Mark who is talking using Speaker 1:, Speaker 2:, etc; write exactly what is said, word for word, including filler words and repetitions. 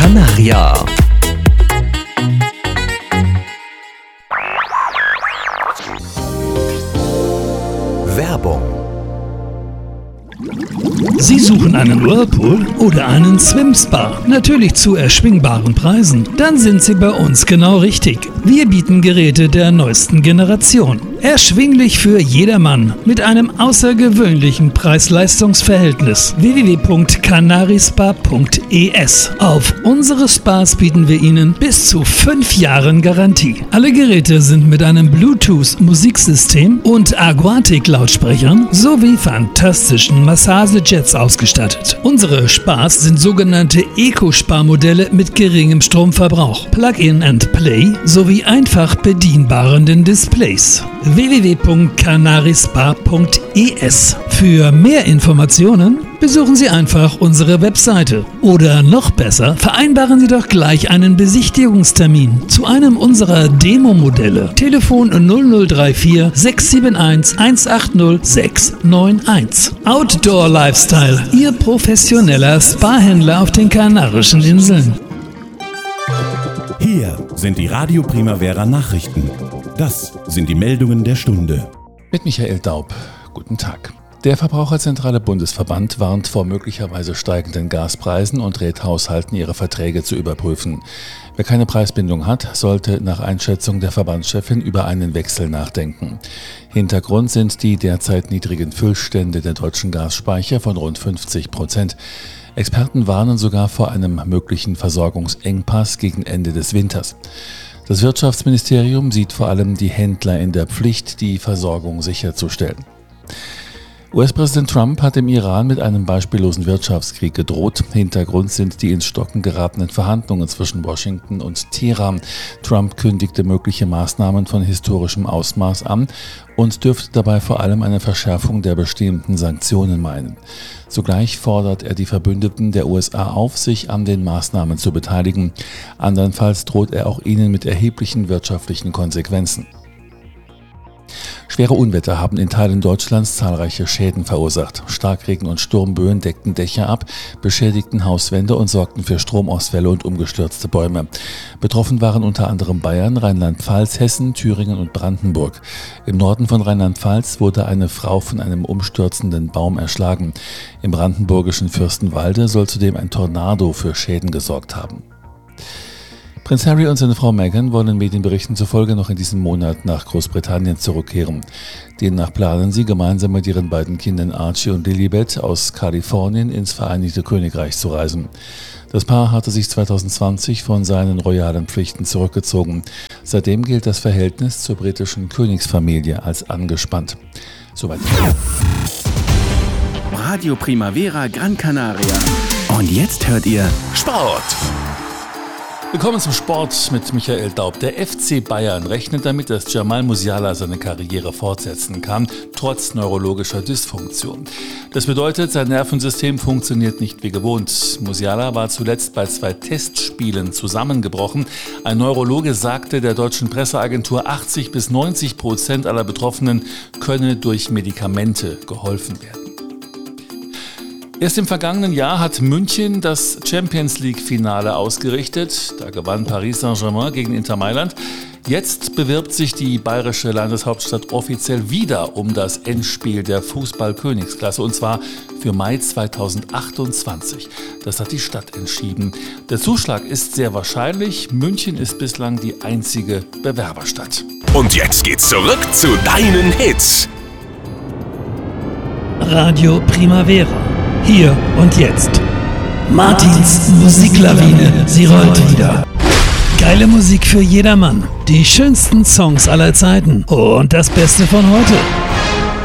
Speaker 1: Canaria. Werbung.
Speaker 2: Sie suchen einen Whirlpool oder einen Swim-Spa, natürlich zu erschwingbaren Preisen? Dann sind Sie bei uns genau richtig. Wir bieten Geräte der neuesten Generation. Erschwinglich für jedermann mit einem außergewöhnlichen Preis-Leistungs-Verhältnis. w w w punkt canarispa punkt e s. Auf unsere Spas bieten wir Ihnen bis zu fünf Jahren Garantie. Alle Geräte sind mit einem Bluetooth-Musiksystem und Aquatic-Lautsprechern sowie fantastischen Massagejets ausgestattet. Unsere Spas sind sogenannte Eco-Spa-Modelle mit geringem Stromverbrauch, Plug-in and Play sowie einfach bedienbaren Displays. w w w punkt canarispa punkt e s. Für mehr Informationen besuchen Sie einfach unsere Webseite. Oder noch besser, vereinbaren Sie doch gleich einen Besichtigungstermin zu einem unserer Demo-Modelle. Telefon null null drei vier sechs sieben eins eins acht null sechs neun eins. Outdoor Lifestyle, Ihr professioneller Spa-Händler auf den Kanarischen Inseln.
Speaker 3: Hier sind die Radio Primavera Nachrichten. Das sind die Meldungen der Stunde.
Speaker 4: Mit Michael Daub. Guten Tag. Der Verbraucherzentrale Bundesverband warnt vor möglicherweise steigenden Gaspreisen und rät Haushalten, ihre Verträge zu überprüfen. Wer keine Preisbindung hat, sollte nach Einschätzung der Verbandschefin über einen Wechsel nachdenken. Hintergrund sind die derzeit niedrigen Füllstände der deutschen Gasspeicher von rund fünfzig Prozent. Experten warnen sogar vor einem möglichen Versorgungsengpass gegen Ende des Winters. Das Wirtschaftsministerium sieht vor allem die Händler in der Pflicht, die Versorgung sicherzustellen. U S-Präsident Trump hat im Iran mit einem beispiellosen Wirtschaftskrieg gedroht. Hintergrund sind die ins Stocken geratenen Verhandlungen zwischen Washington und Teheran. Trump kündigte mögliche Maßnahmen von historischem Ausmaß an und dürfte dabei vor allem eine Verschärfung der bestehenden Sanktionen meinen. Zugleich fordert er die Verbündeten der U S A auf, sich an den Maßnahmen zu beteiligen. Andernfalls droht er auch ihnen mit erheblichen wirtschaftlichen Konsequenzen. Schwere Unwetter haben in Teilen Deutschlands zahlreiche Schäden verursacht. Starkregen und Sturmböen deckten Dächer ab, beschädigten Hauswände und sorgten für Stromausfälle und umgestürzte Bäume. Betroffen waren unter anderem Bayern, Rheinland-Pfalz, Hessen, Thüringen und Brandenburg. Im Norden von Rheinland-Pfalz wurde eine Frau von einem umstürzenden Baum erschlagen. Im brandenburgischen Fürstenwalde soll zudem ein Tornado für Schäden gesorgt haben. Prinz Harry und seine Frau Meghan wollen Medienberichten zufolge noch in diesem Monat nach Großbritannien zurückkehren. Demnach planen sie, gemeinsam mit ihren beiden Kindern Archie und Lilibet aus Kalifornien ins Vereinigte Königreich zu reisen. Das Paar hatte sich zwanzig zwanzig von seinen royalen Pflichten zurückgezogen. Seitdem gilt das Verhältnis zur britischen Königsfamilie als angespannt. Soweit.
Speaker 5: Radio Primavera Gran Canaria. Und jetzt hört ihr Sport.
Speaker 4: Willkommen zum Sport mit Michael Daub. Der F C Bayern rechnet damit, dass Jamal Musiala seine Karriere fortsetzen kann, trotz neurologischer Dysfunktion. Das bedeutet, sein Nervensystem funktioniert nicht wie gewohnt. Musiala war zuletzt bei zwei Testspielen zusammengebrochen. Ein Neurologe sagte der deutschen Presseagentur, achtzig bis neunzig Prozent aller Betroffenen könne durch Medikamente geholfen werden. Erst im vergangenen Jahr hat München das Champions-League-Finale ausgerichtet. Da gewann Paris Saint-Germain gegen Inter Mailand. Jetzt bewirbt sich die bayerische Landeshauptstadt offiziell wieder um das Endspiel der Fußball-Königsklasse, und zwar für Mai zweitausendachtundzwanzig. Das hat die Stadt entschieden. Der Zuschlag ist sehr wahrscheinlich. München ist bislang die einzige Bewerberstadt.
Speaker 5: Und jetzt geht's zurück zu deinen Hits.
Speaker 2: Radio Primavera. Hier und jetzt. Martins Musiklawine, sie rollt wieder. Geile Musik für jedermann. Die schönsten Songs aller Zeiten. Und das Beste von heute.